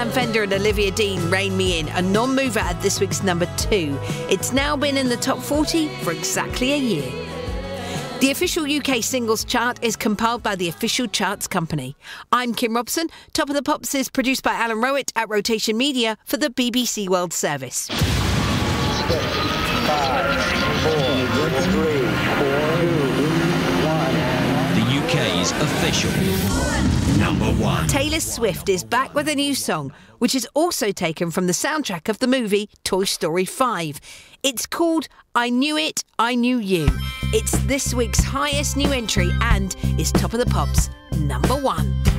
Sam Fender and Olivia Dean, Rein Me In, a non-mover at this week's number 2. It's now been in the top 40 for exactly a year. The official UK singles chart is compiled by the Official Charts Company. I'm Kim Robson. Top of the Pops is produced by Alan Rowett at Rotation Media for the BBC World Service. 6, 5, 4, 3, 2, 1. The UK's official number 1. Taylor Swift is back with a new song, which is also taken from the soundtrack of the movie Toy Story 5. It's called I Knew It, I Knew You. It's this week's highest new entry and is Top of the Pops number 1.